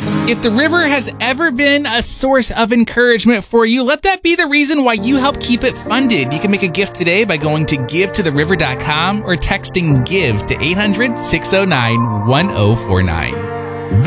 If the river has ever been a source of encouragement for you, let that be the reason why you help keep it funded. You can make a gift today by going to givetotheriver.com or texting GIVE to 800-609-1049.